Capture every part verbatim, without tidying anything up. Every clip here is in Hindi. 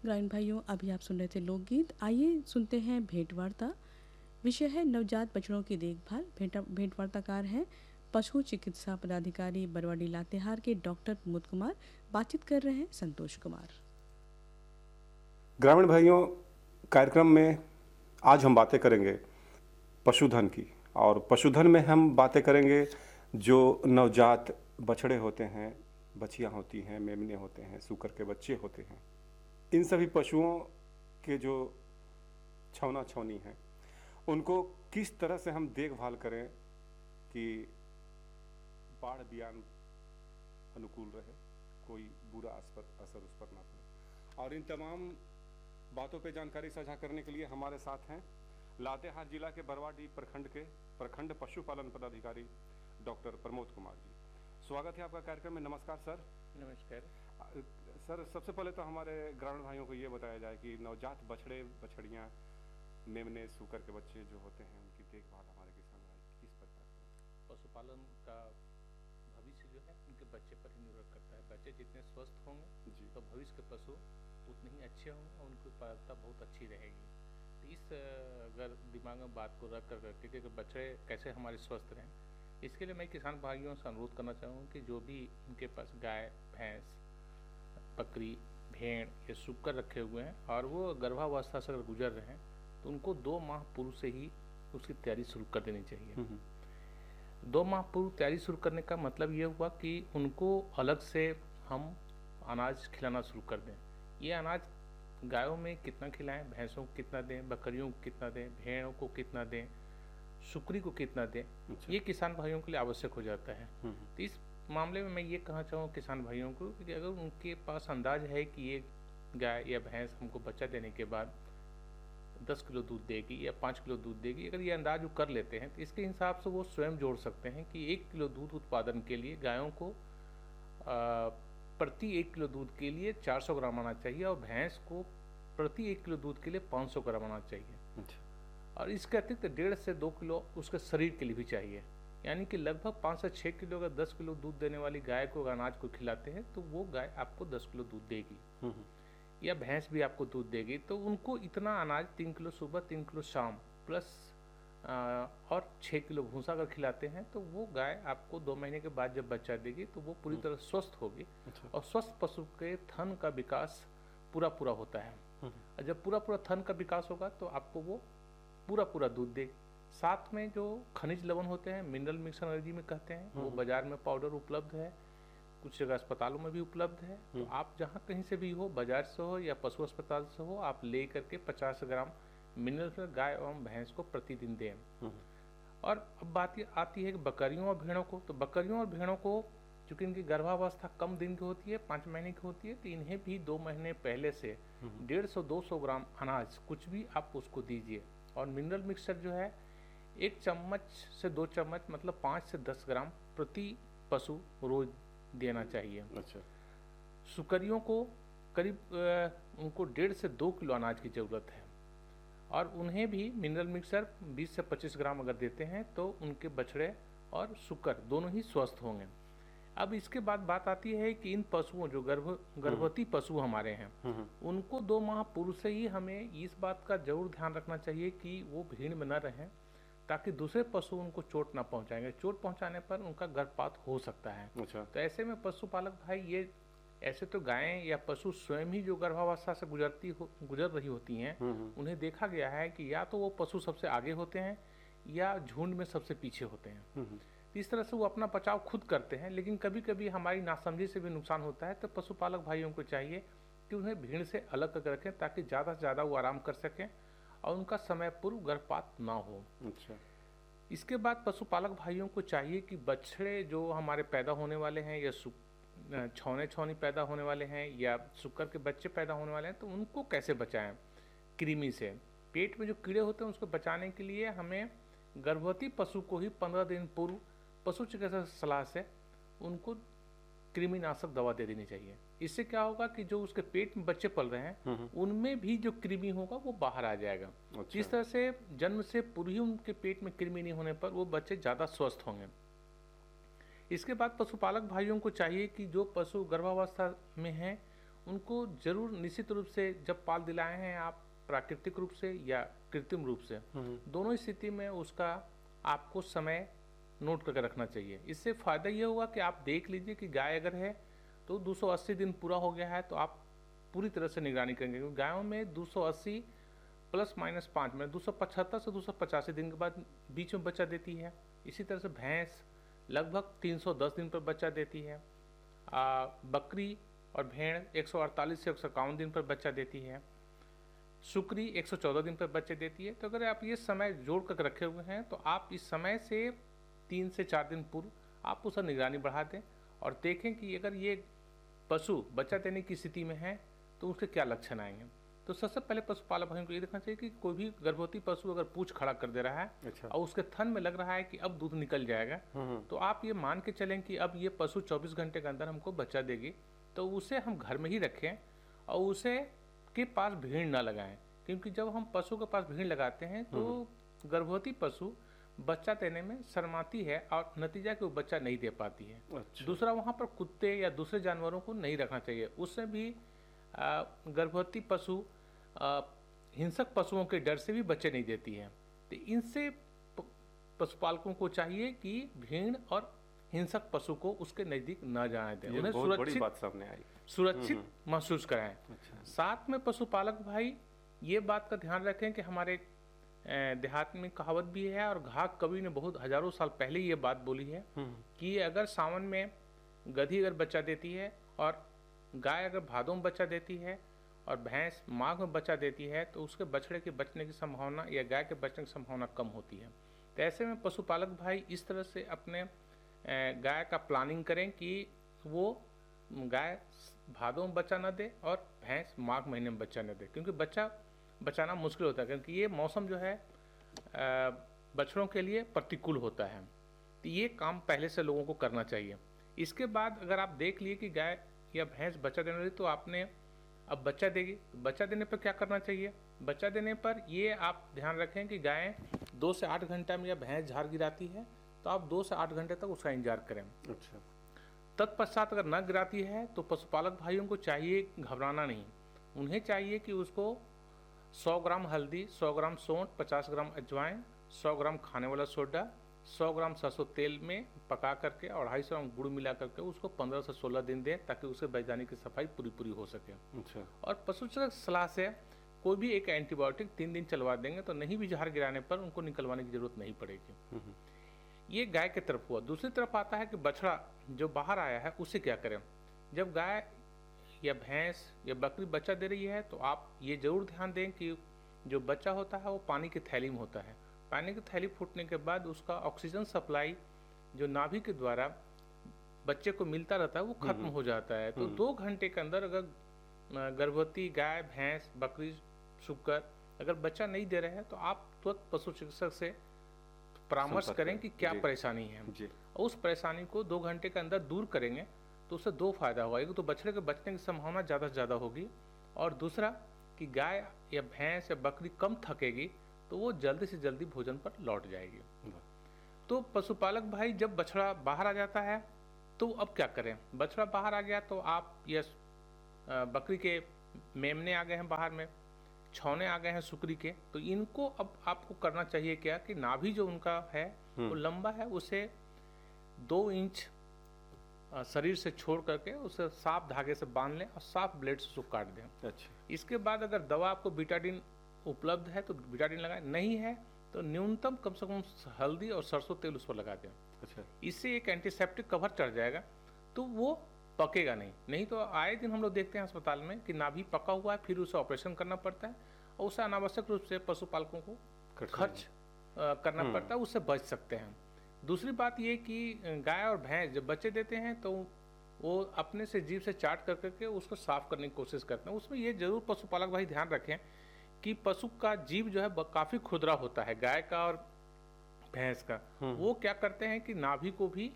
ग्रामीण भाइयों, अभी आप सुन रहे थे लोकगीत। आइए सुनते हैं भेंट वार्ता। विषय है नवजात बछड़ों की देखभाल। भेंट भेंट वार्ताकार हैं पशु चिकित्सा पदाधिकारी बरवाडी लातेहार के डॉक्टर प्रमोद कुमार। बातचीत कर रहे हैं संतोष कुमार। ग्रामीण भाइयों, कार्यक्रम में आज हम बातें करेंगे पशुधन की। और पशुधन में हम बातें करेंगे जो नवजात बछड़े होते हैं, बछियाँ होती हैं, मेमने होते हैं, सूकर के बच्चे होते हैं। इन सभी पशुओं के जो छौना छौनी हैं, उनको किस तरह से हम देखभाल करें कि बाढ़ बियान अनुकूल रहे, कोई बुरा असर असर उस पर ना पड़े। और इन तमाम बातों पे जानकारी साझा करने के लिए हमारे साथ हैं लातेहार जिला के बरवाडी प्रखंड के प्रखंड पशुपालन पदाधिकारी डॉक्टर प्रमोद कुमार जी। स्वागत है आपका कार्यक्रम में। नमस्कार सर। नमस्कार सर, सबसे पहले तो हमारे ग्रामीण भाइयों को ये बताया जाए कि नवजात बछड़े बछड़ियाँ, मेमने, सूकर के बच्चे जो होते हैं, उनकी देखभाल हमारे किसान भाई किस प्रकार से? पशुपालन का भविष्य जो है उनके बच्चे पर ही निर्भर करता है। बच्चे जितने स्वस्थ होंगे जी। तो भविष्य के पशु उतने ही अच्छे होंगे और उनकी उत्पादकता बहुत अच्छी रहेगी। तो इस अगर दिमाग में बात को रख कर करके कि बच्चे कैसे हमारे स्वस्थ रहें, इसके लिए मैं किसान भाइयों से अनुरोध करना चाहूँगा कि जो भी उनके पास गाय, भैंस, बकरी, भेड़ या सूकर रखे हुए हैं और वो गर्भावस्था से अगर गुजर रहे हैं तो उनको दो माह पूर्व से ही उसकी तैयारी शुरू कर देनी चाहिए। दो माह पूर्व तैयारी शुरू करने का मतलब ये हुआ कि उनको अलग से हम अनाज खिलाना शुरू कर दें। ये अनाज गायों में कितना खिलाएं, भैंसों को कितना दें, बकरियों को कितना दें, भेड़ों को कितना दें, सुकरी को कितना दें, अच्छा। ये किसान भाइयों के लिए आवश्यक हो जाता है। तो इस मामले में मैं ये कहना चाहूँ किसान भाइयों को कि अगर उनके पास अंदाज है कि ये गाय या भैंस हमको बच्चा देने के बाद दस किलो दूध देगी या पाँच किलो दूध देगी, अगर ये अंदाज वो कर लेते हैं तो इसके हिसाब से वो स्वयं जोड़ सकते हैं कि एक किलो दूध उत्पादन के लिए गायों को आ, प्रति एक किलो दूध के लिए चार सौ ग्राम आना चाहिए और भैंस को प्रति एक किलो दूध के लिए पाँच सौ ग्राम आना चाहिए। अच्छा। और इसके अतिरिक्त डेढ़ से दो किलो उसके शरीर के लिए भी चाहिए। यानी कि लगभग पाँच से छः किलो अगर दस किलो दूध देने वाली गाय को अनाज को खिलाते हैं तो वो गाय आपको दस किलो दूध देगी या भैंस भी आपको दूध देगी। तो उनको इतना अनाज तीन किलो सुबह, तीन किलो शाम प्लस आ, और छः किलो भूसा अगर खिलाते हैं तो वो गाय आपको दो महीने के बाद जब बच्चा देगी तो वो पूरी तरह स्वस्थ होगी। अच्छा। और स्वस्थ पशु के थन का विकास पूरा पूरा होता है। और जब पूरा पूरा थन का विकास होगा तो आपको वो पूरा पूरा दूध देगी। साथ में जो खनिज लवण होते हैं, मिनरल मिक्स अंग्रेजी में कहते हैं, वो बाजार में पाउडर उपलब्ध है, कुछ जगह अस्पतालों में भी उपलब्ध है। तो आप जहाँ कहीं से भी हो, बाजार से हो या पशु अस्पताल से हो, आप ले करके पचास ग्राम मिनरल गाय एवं भैंस को प्रतिदिन दें। और अब बात ये आती है कि बकरियों और भेड़ों को, तो बकरियों और भेड़ों को चूँकि इनकी गर्भावस्था कम दिन की होती है, पाँच महीने की होती है, तो इन्हें भी दो महीने पहले से डेढ़ सौ दो सौ ग्राम अनाज कुछ भी आप उसको दीजिए। और मिनरल मिक्सचर जो है एक चम्मच से दो चम्मच मतलब पाँच से दस ग्राम प्रति पशु रोज देना चाहिए। अच्छा। सुकरियों को करीब उनको डेढ़ से दो किलो अनाज की ज़रूरत है और उन्हें भी मिनरल मिक्सचर बीस से पच्चीस ग्राम अगर देते हैं तो उनके बछड़े और सुकर दोनों ही स्वस्थ होंगे। अब इसके बाद बात आती है कि इन पशुओं जो गर्भ गर्भवती पशु हमारे हैं उनको दो माह पूर्व से ही हमें इस बात का जरूर ध्यान रखना चाहिए कि वो भीड़ में न रहें ताकि दूसरे पशु उनको चोट ना पहुंचाएंगे। चोट पहुंचाने पर उनका गर्भपात हो सकता है। अच्छा। तो ऐसे में पशुपालक भाई ये ऐसे तो गायें या पशु स्वयं ही जो गर्भावस्था से गुजरती हो गुजर रही होती हैं, उन्हें देखा गया है कि या तो वो पशु सबसे आगे होते हैं या झुंड में सबसे पीछे होते हैं। इस तरह से वो अपना बचाव खुद करते हैं, लेकिन कभी कभी हमारी नासमझी से भी नुकसान होता है। तो पशुपालक भाइयों को चाहिए कि उन्हें भीड़ से अलग करके रखें ताकि ज़्यादा से ज़्यादा वो आराम कर सकें और उनका समय पूर्व गर्भपात ना हो। अच्छा। इसके बाद पशुपालक भाइयों को चाहिए कि बछड़े जो हमारे पैदा होने वाले हैं या छौने छौनी पैदा होने वाले हैं या सुकर के बच्चे पैदा होने वाले हैं तो उनको कैसे बचाएं कृमि से। पेट में जो कीड़े होते हैं उसको बचाने के लिए हमें गर्भवती पशु को ही पंद्रह दिन पूर्व पशु चिकित्सक सलाह से उनको कृमिनाशक दवा दे देनी चाहिए। इससे क्या होगा कि जो उसके पेट में बच्चे पल रहे हैं उनमें भी जो कृमि होगा वो बाहर आ जाएगा। अच्छा। जिस तरह से जन्म से पूर्व ही उनके पेट में कृमि नहीं होने पर वो बच्चे ज़्यादा स्वस्थ होंगे। इसके बाद पशुपालक भाइयों को चाहिए कि जो पशु गर्भावस्था में हैं उनको जरूर निश्चित रूप से जब पाल दिलाए हैं आप प्राकृतिक रूप से या कृत्रिम रूप से, दोनों स्थिति में उसका आपको समय नोट करके रखना चाहिए। इससे फ़ायदा ये होगा कि आप देख लीजिए कि गाय अगर है तो दो सौ अस्सी दिन पूरा हो गया है तो आप पूरी तरह से निगरानी करेंगे, क्योंकि गायों में दो सौ अस्सी प्लस माइनस पाँच में दो सौ पचहत्तर से दो सौ पचासी दिन के बाद बीच में बच्चा देती है। इसी तरह से भैंस लगभग तीन सौ दस दिन पर बच्चा देती है। आ, बकरी और भेड़ एक सौ अड़तालीस से एक सौ इक्यावन दिन पर बच्चा देती है। सुकरी एक सौ चौदह दिन पर बच्चे देती है। तो अगर आप ये समय जोड़ कर रखे हुए हैं तो आप इस समय से तीन से चार दिन पूर्व आप उसका निगरानी बढ़ा दें और देखें कि अगर ये पशु बच्चा देने की स्थिति में है तो उसके क्या लक्षण आएंगे। तो सबसे पहले पशुपालक भाइयों को ये देखना चाहिए कि कोई भी गर्भवती पशु अगर पूंछ खड़ा कर दे रहा है अच्छा। और उसके थन में लग रहा है कि अब दूध निकल जाएगा, तो आप ये मान के चलें कि अब ये पशु चौबीस घंटे के अंदर हमको बच्चा देगी, तो उसे हम घर में ही रखें और उसे के पास भीड़ ना लगाएं, क्योंकि जब हम पशु के पास भीड़ लगाते हैं तो गर्भवती पशु बच्चा देने में शर्माती है और नतीजा कि वो बच्चा नहीं दे पाती है। अच्छा। दूसरा, वहाँ पर कुत्ते या दूसरे जानवरों को नहीं रखना चाहिए, उससे भी आ, गर्भवती पशु आ, हिंसक पशुओं के डर से भी बच्चे नहीं देती है। तो इनसे पशुपालकों को चाहिए कि भीड़ और हिंसक पशु को उसके नज़दीक न जाने दें, उन्हें बहुत बड़ी सुरक्षित बात सामने आई। सुरक्षित महसूस कराएं। अच्छा। साथ में पशुपालक भाई ये बात का ध्यान रखें कि हमारे देहात में कहावत भी है और घाघ कवि ने बहुत हजारों साल पहले ये बात बोली है कि अगर सावन में गधी अगर बच्चा देती है और गाय अगर भादों में बच्चा देती है और भैंस माघ में बच्चा देती है तो उसके बछड़े के बचने की संभावना या गाय के बचने की संभावना कम होती है। तो ऐसे में पशुपालक भाई इस तरह से अपने गाय का प्लानिंग करें कि वो गाय भादों में बच्चा न दे और भैंस माघ महीने में बच्चा न दे, क्योंकि बच्चा बचाना मुश्किल होता है, क्योंकि ये मौसम जो है बछड़ों के लिए प्रतिकूल होता है। तो ये काम पहले से लोगों को करना चाहिए। इसके बाद अगर आप देख लिए कि गाय या भैंस बच्चा देने वाली तो आपने अब बच्चा देगी, तो बच्चा देने पर क्या करना चाहिए। बच्चा देने पर ये आप ध्यान रखें कि गाय दो से आठ घंटा में या भैंस झाड़ गिराती है तो आप दो से आठ घंटे तक उसका इंतजार करें। अच्छा। तत्पश्चात अगर न गिराती है तो पशुपालक भाइयों को चाहिए घबराना नहीं, उन्हें चाहिए कि उसको सौ ग्राम हल्दी, सौ ग्राम सौंठ, पचास ग्राम अजवाइन, सौ ग्राम खाने वाला सोडा, सौ ग्राम सरसों तेल में पका करके और ढाई सौ ग्राम गुड़ मिला करके उसको पंद्रह से सोलह दिन दें ताकि उसे बैजानी की सफाई पूरी पूरी हो सके। अच्छा। और पशु चिकित्सक सलाह से कोई भी एक एंटीबायोटिक तीन दिन चलवा देंगे तो नहीं भी झाड़ गिराने पर उनको निकलवाने की जरूरत नहीं पड़ेगी। ये गाय की तरफ हुआ। दूसरी तरफ आता है कि बछड़ा जो बाहर आया है उसे क्या करें। जब गाय या भैंस या बकरी बच्चा दे रही है तो आप ये जरूर ध्यान दें कि जो बच्चा होता है वो पानी की थैली में होता है। पानी की थैली फूटने के बाद उसका ऑक्सीजन सप्लाई जो नाभि के द्वारा बच्चे को मिलता रहता है वो खत्म हो जाता है। तो दो घंटे के अंदर अगर गर्भवती गाय, भैंस, बकरी, सुकर अगर बच्चा नहीं दे रहे हैं तो आप तुरंत पशु चिकित्सक से परामर्श करें कि क्या परेशानी है और उस परेशानी को दो घंटे के अंदर दूर करेंगे तो उससे दो फायदा होगा। एक तो बछड़े के बचने की संभावना ज़्यादा से ज़्यादा होगी और दूसरा कि गाय या भैंस या बकरी कम थकेगी तो वो जल्दी से जल्दी भोजन पर लौट जाएगी। तो पशुपालक भाई जब बछड़ा बाहर आ जाता है तो अब क्या करें। बछड़ा बाहर आ गया तो आप ये बकरी के मेमने आ गए हैं बाहर में, छौने आ गए हैं सुकरी के, तो इनको अब आपको करना चाहिए क्या कि नाभि जो उनका है वो लंबा है, उसे दो इंच शरीर से छोड़ करके उसे साफ धागे से बांध लें और साफ ब्लेड से उसको काट दें। अच्छा। इसके बाद अगर दवा आपको बीटाडिन उपलब्ध है तो बीटाडिन लगाएं, नहीं है तो न्यूनतम कम से कम हल्दी और सरसों तेल उस पर लगा दें। अच्छा। इससे एक एंटीसेप्टिक कवर चढ़ जाएगा तो वो पकेगा नहीं। नहीं तो आए दिन हम लोग देखते हैं अस्पताल में कि नाभि पका हुआ है फिर उसे ऑपरेशन करना पड़ता है और उसे अनावश्यक रूप से पशुपालकों को खर्च करना पड़ता है, उससे बच सकते हैं। दूसरी बात ये कि गाय और भैंस जब बच्चे देते हैं तो वो अपने से जीभ से चाट कर करके उसको साफ करने की कोशिश करते हैं। उसमें ये जरूर पशुपालक भाई ध्यान रखें कि पशु का जीभ जो है काफ़ी खुरदरा होता है, गाय का और भैंस का। वो क्या करते हैं कि नाभि को भी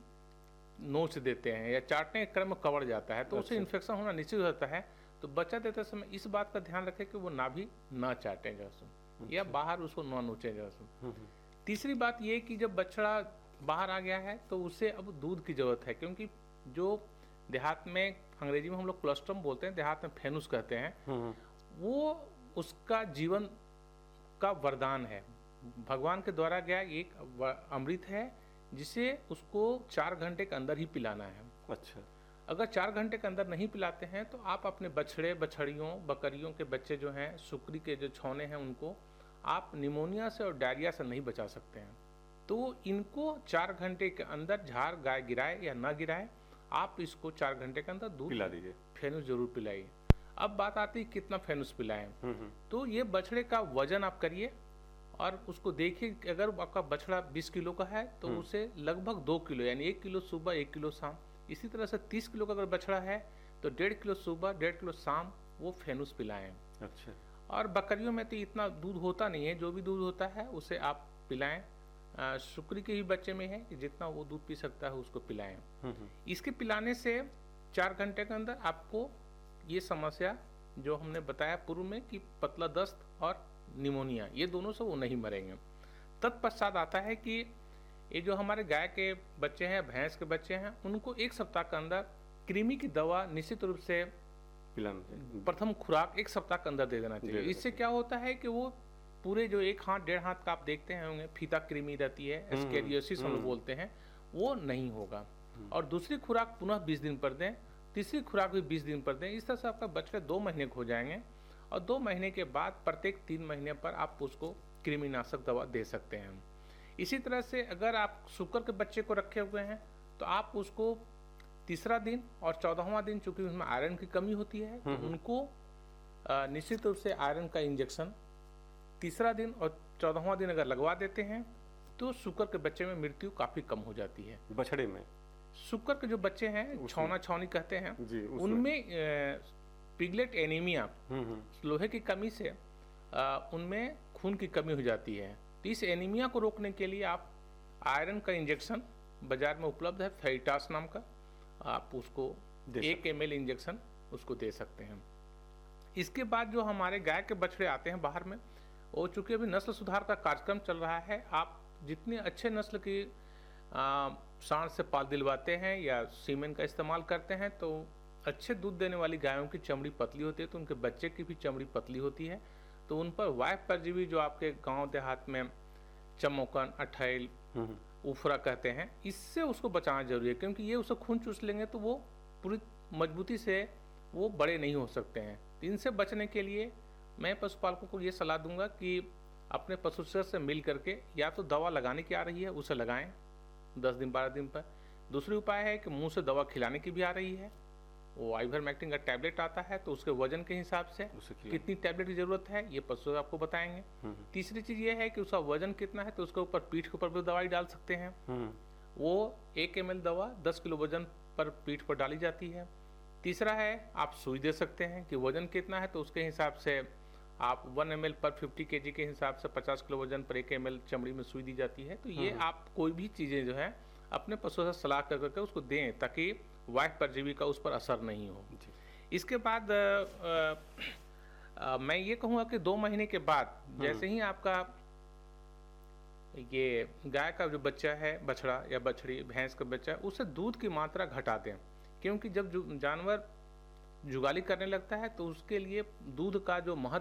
नोच देते हैं या चाटने के क्रम में कवर जाता है तो अच्छा। उसे इन्फेक्शन होना निश्चित होता है। तो बच्चा देते समय इस बात का ध्यान रखें कि वो नाभि ना चाटें जैसुन अच्छा। या बाहर उसको ना नोचें जैसुन। तीसरी बात ये कि जब बछड़ा बाहर आ गया है तो उसे अब दूध की जरूरत है, क्योंकि जो देहात में अंग्रेजी में हम लोग कोलोस्ट्रम बोलते हैं, देहात में फेनुस कहते हैं। वो उसका जीवन का वरदान है, भगवान के द्वारा गया एक व- अमृत है, जिसे उसको चार घंटे के अंदर ही पिलाना है। अच्छा। अगर चार घंटे के अंदर नहीं पिलाते हैं तो आप अपने बछड़े बछड़ियों बकरियों के बच्चे जो हैं, सुकरी के जो छौने हैं, उनको आप निमोनिया से और डायरिया से नहीं बचा सकते हैं। तो इनको चार घंटे के अंदर झाड़ गाय गिराए या ना गिराए, आप इसको चार घंटे के अंदर दूध पिला दीजिए। फेनुस जरूर पिलाइए। अब बात आती है कितना फेनुस पिलाएं। हम्म, हम्म। तो ये बछड़े का वजन आप करिए और उसको देखिए कि अगर आपका बछड़ा बीस किलो का है तो उसे लगभग दो किलो यानी एक किलो सुबह एक किलो शाम, इसी तरह से तीस किलो का अगर बछड़ा है तो डेढ़ किलो सुबह डेढ़ किलो शाम वो फेनुस पिलाएं। अच्छा। और बकरियों में तो इतना दूध होता नहीं है, जो भी दूध होता है उसे आप पिलाएं। आ, सुकरी के ही बच्चे में है कि जितना वो दूध पी सकता है उसको पिलाएं। हम्म, हम्म। इसके पिलाने से चार घंटे के अंदर आपको ये समस्या जो हमने बताया पूर्व में कि पतला दस्त और निमोनिया, ये दोनों से वो नहीं मरेंगे। तत्पश्चात आता है कि ये जो हमारे गाय के बच्चे हैं, भैंस के बच्चे हैं, उनको एक सप्ताह के अंदर कृमि की दवा निश्चित रूप से पिलाना चाहिए। प्रथम खुराक एक सप्ताह के अंदर दे देना दे चाहिए। देना इससे क्या होता है कि वो पूरे जो एक हाथ डेढ़ हाथ का आप देखते हैं होंगे फीता कृमि रहती है, एस्केरियोसिस हम लोग बोलते हैं, वो नहीं होगा। और दूसरी खुराक पुनः बीस दिन पर दें, तीसरी खुराक भी बीस दिन पर दें। इस तरह से आपका बछड़े दो महीने के हो जाएंगे और दो महीने के बाद प्रत्येक तीन महीने पर आप उसको कृमिनाशक दवा दे सकते हैं। इसी तरह से अगर आप शुक्र के बच्चे को रखे हुए हैं तो आप उसको तीसरा दिन और चौदहवां दिन, चूंकि उसमें आयरन की कमी होती है, तो उनको अ, निश्चित रूप से आयरन का इंजेक्शन तीसरा दिन और चौदहवां दिन अगर लगवा देते हैं तो शुक्र के बच्चे में मृत्यु काफी कम हो जाती है। बछड़े में शुक्र के जो बच्चे हैं, छौना छौनी कहते हैं, जी, उसमें। उनमें पिगलेट एनीमिया, हम्म, हम्म। लोहे की कमी से अ, उनमें खून की कमी हो जाती है। तो इस एनीमिया को रोकने के लिए आप आयरन का इंजेक्शन बाजार में उपलब्ध है, फेरिटास नाम का, आप उसको दे एक एम एल इंजेक्शन उसको दे सकते हैं। इसके बाद जो हमारे गाय के बछड़े आते हैं बाहर में, वो चूंकि अभी नस्ल सुधार का कार्यक्रम चल रहा है, आप जितने अच्छे नस्ल की आ, सांड से पाल दिलवाते हैं या सीमेन का इस्तेमाल करते हैं तो अच्छे दूध देने वाली गायों की चमड़ी पतली होती है, तो उनके बच्चे की भी चमड़ी पतली होती है। तो उन पर वायु परजीवी जो आपके गांव देहात में चमोकन, अठैल, उफरा कहते हैं, इससे उसको बचाना जरूरी है, क्योंकि ये उसे खून चूस लेंगे तो वो पूरी मजबूती से वो बड़े नहीं हो सकते हैं। तो इनसे बचने के लिए मैं पशुपालकों को ये सलाह दूंगा कि अपने पशु से मिल करके या तो दवा लगाने की आ रही है उसे लगाएं दस दिन बारह दिन पर। दूसरी उपाय है कि मुंह से दवा खिलाने की भी आ रही है, वो आइवरमेक्टिन का टैबलेट आता है, तो उसके वजन के हिसाब से उसे खिलाएं। कितनी टैबलेट की जरूरत है ये पशु आपको बताएंगे। तीसरी चीज ये है कि उसका वजन कितना है, तो उसके ऊपर पीठ के ऊपर भी दवाई डाल सकते हैं। हम्म। वो एक एम एल दवा दस किलो वजन पर पीठ पर डाली जाती है। तीसरा है आप सुई दे सकते हैं कि वजन कितना है तो उसके हिसाब से आप वन एम एल पर फिफ्टी के जी के हिसाब से पचास किलो वजन पर एक एम एल चमड़ी में सुई दी जाती है। तो ये आप कोई भी चीज़ें जो है अपने पशु से सलाह कर करके उसको दें ताकि वायु परजीवी का उस पर असर नहीं हो। इसके बाद आ, आ, आ, मैं ये कहूँगा कि दो महीने के बाद जैसे ही आपका ये गाय का जो बच्चा है, बछड़ा या बछड़ी, भैंस का बच्चा है, उससे दूध की मात्रा घटा दें, क्योंकि जब जानवर जुगाली करने लगता है तो उसके लिए दूध का जो महत्व